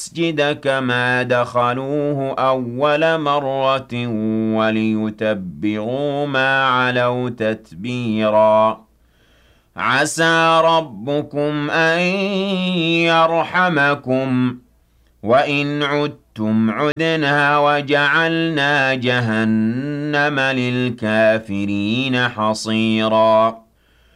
المسجد كما دخلوه أول مرة وليتبروا ما علوا تتبيرا عسى ربكم أن يرحمكم وإن عدتم عدنا وجعلنا جهنم للكافرين حصيرا